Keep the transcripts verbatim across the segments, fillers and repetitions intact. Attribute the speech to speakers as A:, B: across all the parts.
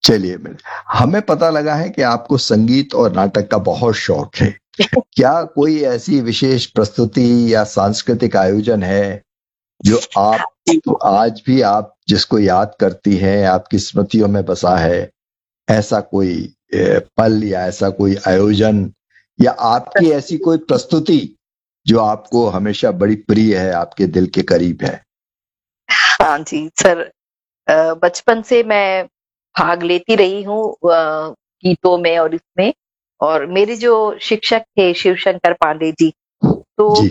A: चलिए मैडम, हमें पता लगा है कि आपको संगीत और नाटक का बहुत शौक है। क्या कोई ऐसी विशेष प्रस्तुति या सांस्कृतिक आयोजन है जो आप आज भी आप जिसको याद करती हैं, आपकी स्मृतियों में बसा है? ऐसा कोई ए, पल या ऐसा कोई आयोजन या आपकी ऐसी कोई प्रस्तुति जो आपको हमेशा बड़ी प्रिय है, आपके दिल के करीब है?
B: हाँ जी सर, अ, बचपन से मैं भाग लेती रही हूँ अ, गीतों में और इसमें। और मेरे जो शिक्षक थे शिव शंकर पांडे जी, तो
A: जी,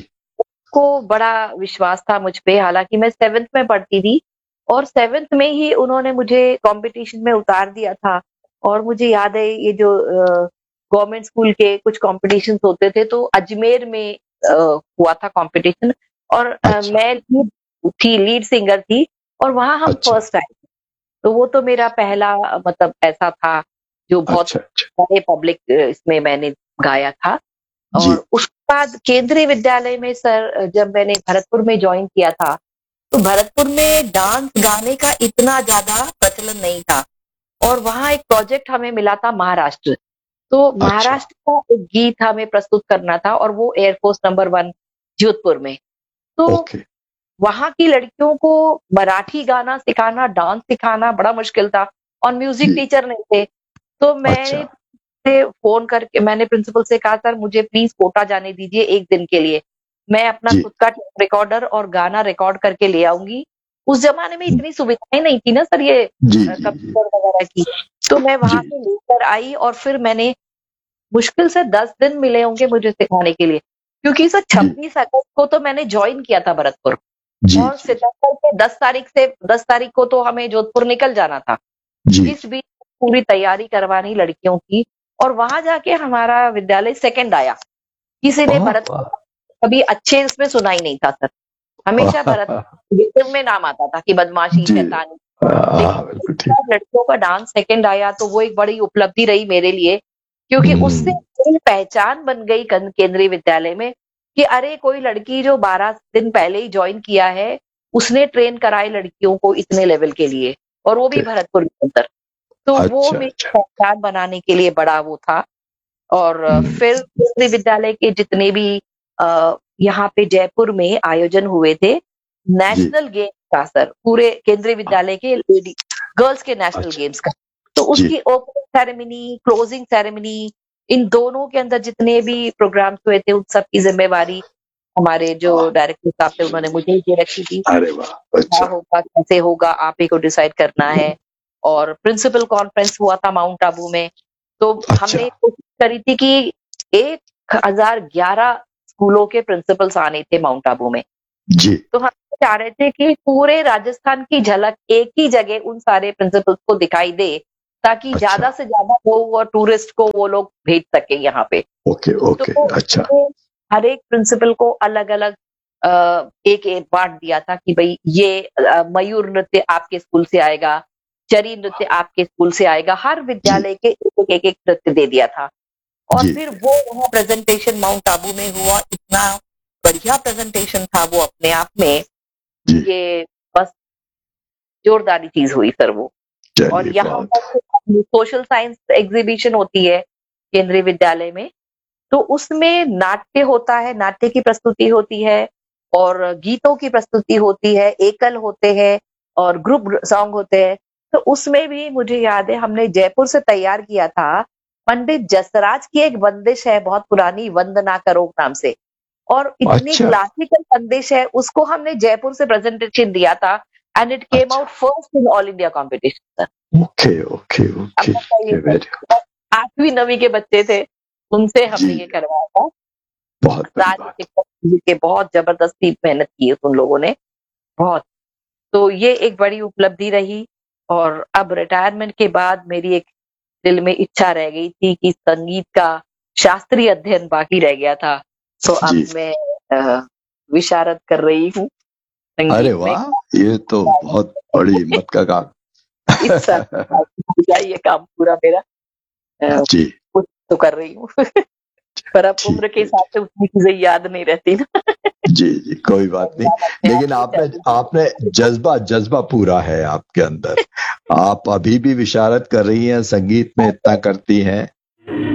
B: को बड़ा विश्वास था मुझ पे। हालांकि मैं सेवेंथ में पढ़ती थी और सेवेंथ में ही उन्होंने मुझे कंपटीशन में उतार दिया था। और मुझे याद है ये जो गवर्नमेंट स्कूल के कुछ कॉम्पिटिशन होते थे, तो अजमेर में अ, हुआ था कंपटीशन। और अ,
A: अच्छा,
B: मैं lead थी, लीड सिंगर थी, और वहां हम
A: अच्छा,
B: फर्स्ट आए। तो वो तो मेरा पहला मतलब ऐसा था जो बहुत
A: अच्छा, अच्छा।
B: बड़े पब्लिक इसमें मैंने गाया था।
A: जी,
B: और उसके बाद केंद्रीय विद्यालय में सर जब मैंने भरतपुर में ज्वाइन किया था, तो भरतपुर में डांस गाने का इतना ज्यादा प्रचलन नहीं था। और वहाँ एक प्रोजेक्ट हमें मिला था महाराष्ट्र। तो
A: अच्छा,
B: महाराष्ट्र का एक गीत हमें प्रस्तुत करना था, और वो एयरफोर्स नंबर वन जोधपुर में। तो
A: ओके,
B: वहाँ की लड़कियों को मराठी गाना सिखाना, डांस सिखाना बड़ा मुश्किल था, और म्यूजिक
A: जी,
B: टीचर नहीं थे। तो
A: अच्छा,
B: मैंने से फोन करके मैंने प्रिंसिपल से कहा, सर मुझे प्लीज कोटा जाने दीजिए एक दिन के लिए। मैं अपना
A: जी,
B: खुद का टेप रिकॉर्डर और गाना रिकॉर्ड करके ले आऊंगी। उस जमाने में
A: हुँ,
B: इतनी सुविधाएं नहीं थी ना सर, ये
A: जी,
B: अ,
A: जी, जी,
B: कंप्यूटर वगैरह की। तो मैं वहां
A: जी,
B: से लेकर आई, और फिर मैंने मुश्किल से दस दिन मिले होंगे मुझे सिखाने के लिए, क्योंकि सर
A: जी,
B: छब्बीस अगस्त को तो मैंने ज्वाइन किया था भरतपुर।
A: जी,
B: और
A: जी,
B: सितंबर के दस तारीख से दस तारीख को तो हमें जोधपुर निकल जाना था।
A: जी।
B: इस बीच पूरी तैयारी करवानी लड़कियों की। और वहां जाके हमारा विद्यालय सेकंड आया। किसी ने
A: वाह,
B: भरतपुर
A: वाह!
B: का कभी अच्छे उसमें सुना ही नहीं था सर। हमेशा भरत नेगेटिव में नाम आता था कि बदमाशी,
A: जी,
B: शैतानी।
A: हाँ,
B: लेकिन इस
A: बिल्कुल ठीक।
B: बार लड़कियों का डांस सेकंड आया, तो वो एक बड़ी उपलब्धि रही मेरे लिए, क्योंकि उससे
A: हुँ,
B: मेरी पहचान बन गई कन- केंद्रीय विद्यालय में, कि अरे कोई लड़की जो बारह दिन पहले ही ज्वाइन किया है, उसने ट्रेन कराए लड़कियों को इतने लेवल के लिए, और वो भी
A: ओके,
B: भरतपुर के अंदर। तो वो
A: अच्छा,
B: मेरी
A: अच्छा,
B: पहचान बनाने के लिए बड़ा वो था। और अ,
A: हुँ,
B: फिर केंद्रीय विद्यालय के जितने भी अ, यहाँ पे जयपुर में आयोजन हुए थे,
A: जी,
B: नेशनल गेम्स का सर, पूरे केंद्रीय विद्यालय के लेडी गर्ल्स के नेशनल
A: अच्छा,
B: गेम्स का, तो
A: जी,
B: उसकी ओपनिंग सेरेमनी, क्लोजिंग सेरेमनी, इन दोनों के अंदर जितने भी प्रोग्राम्स हुए थे, उन सब की जिम्मेवारी हमारे जो
A: वाह!
B: डायरेक्टर साहब थे उन्होंने मुझे ही दे रखी थी।
A: अरे वाह!
B: क्या
A: अच्छा,
B: होगा, कैसे होगा, आप ही को डिसाइड करना है। और प्रिंसिपल कॉन्फ्रेंस हुआ था माउंट आबू में। तो
A: अच्छा,
B: हमने कोशिश करी थी कि एक हजार ग्यारह स्कूलों के प्रिंसिपल्स आने थे माउंट आबू में।
A: जी,
B: तो हम चाह रहे थे कि पूरे राजस्थान की झलक एक ही जगह उन सारे प्रिंसिपल्स को दिखाई दे, ताकि
A: अच्छा,
B: ज्यादा से ज्यादा लोग और टूरिस्ट को वो लोग भेज सके यहाँ पे।
A: ओके, ओके,
B: तो
A: अच्छा,
B: उसमें हर एक प्रिंसिपल को अलग अलग एक एक बांट दिया था कि भाई ये अ, मयूर नृत्य आपके स्कूल से आएगा, चरी नृत्य आपके स्कूल से आएगा। हर
A: जी,
B: विद्यालय के एक एक एक नृत्य दे दिया था। और
A: जी,
B: फिर वो वहाँ प्रेजेंटेशन माउंट आबू में हुआ। इतना बढ़िया प्रेजेंटेशन था वो अपने आप में,
A: जी,
B: कि बस जोरदारी चीज हुई सर वो। और
A: चलिए
B: यहाँ
A: बहुत
B: पर सोशल साइंस एग्जीबिशन होती है केंद्रीय विद्यालय में, तो उसमें नाट्य होता है, नाट्य की प्रस्तुति होती है, और गीतों की प्रस्तुति होती है, एकल होते हैं, और ग्रुप सॉन्ग होते हैं। तो उसमें भी मुझे याद है हमने जयपुर से तैयार किया था। पंडित जसराज की एक बंदिश है बहुत पुरानी, वंदना करो नाम से, और इतनी
A: अच्छा,
B: क्लासिकल बंदिश है, उसको हमने जयपुर से प्रेजेंटेशन दिया था। एंड इट केम
A: अच्छा,
B: out first in all India competition sir.
A: Okay, okay,
B: अब
A: ओके,
B: बताइए
A: वेरी
B: सर, आठवीं नवीं के बच्चे थे, उनसे हमने
A: जी,
B: ये करवाया था।
A: बहुत बड़ी
B: सारे
A: बात।
B: शिक्षक मिल के बहुत जबरदस्ती मेहनत की है उन लोगों ने, बहुत। तो ये एक बड़ी उपलब्धि रही। और अब रिटायरमेंट के बाद मेरी एक दिल में इच्छा रह गई थी कि संगीत का शास्त्रीय अध्ययन बाकी रह गया था। तो अब
A: जी,
B: मैं अ, विशारद कर रही हूँ
A: अरे
B: संगीत में।
A: वाह! ये तो बहुत बड़ी हिम्मत का काम।
B: इस साल हो जाए ये काम पूरा मेरा। अ,
A: जी,
B: कुछ तो कर रही हूँ। पर अब
A: ठीक
B: उम्र के
A: है
B: हिसाब से उतनी चीजें याद नहीं रहती ना।
A: जी जी कोई बात नहीं, लेकिन आपने आपने जज्बा जज्बा पूरा है आपके अंदर। आप अभी भी विशारद कर रही हैं, संगीत में इतना करती हैं।